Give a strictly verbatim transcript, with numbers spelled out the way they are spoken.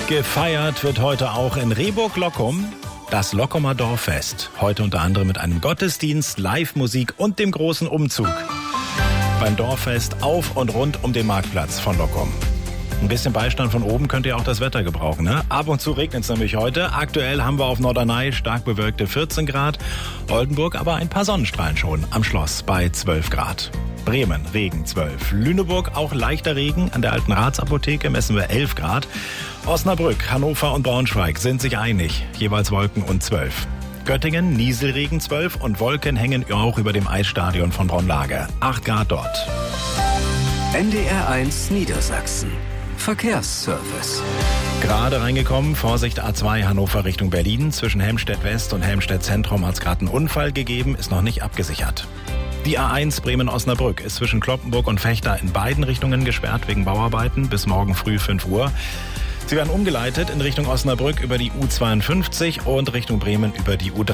Gefeiert wird heute auch in Rehburg-Lockum das Lockumer Dorffest. Heute unter anderem mit einem Gottesdienst, Live-Musik und dem großen Umzug beim Dorffest auf und rund um den Marktplatz von Lockum. Ein bisschen Beistand von oben könnt ihr auch das Wetter gebrauchen, ne? Ab und zu regnet es nämlich heute. Aktuell haben wir auf Norderney stark bewölkte vierzehn Grad, Oldenburg aber ein paar Sonnenstrahlen schon am Schloss bei zwölf Grad. Bremen, Regen zwölf. Lüneburg auch leichter Regen. An der Alten Ratsapotheke messen wir elf Grad. Osnabrück, Hannover und Braunschweig sind sich einig. Jeweils Wolken und zwölf. Göttingen, Nieselregen zwölf und Wolken hängen auch über dem Eisstadion von Braunlage. acht Grad dort. N D R eins Niedersachsen. Verkehrsservice. Gerade reingekommen, Vorsicht A zwei Hannover Richtung Berlin. Zwischen Helmstedt West und Helmstedt Zentrum hat es gerade einen Unfall gegeben, ist noch nicht abgesichert. Die A eins Bremen-Osnabrück ist zwischen Cloppenburg und Vechta in beiden Richtungen gesperrt wegen Bauarbeiten bis morgen früh fünf Uhr. Sie werden umgeleitet in Richtung Osnabrück über die U zweiundfünfzig und Richtung Bremen über die U